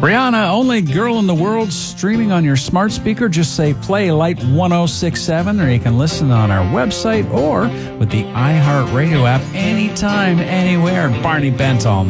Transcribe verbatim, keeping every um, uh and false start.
Rihanna, only girl in the world, streaming on your smart speaker. Just say play Light one oh six point seven, or you can listen on our website or with the iHeartRadio app anytime, anywhere. Barney Bent all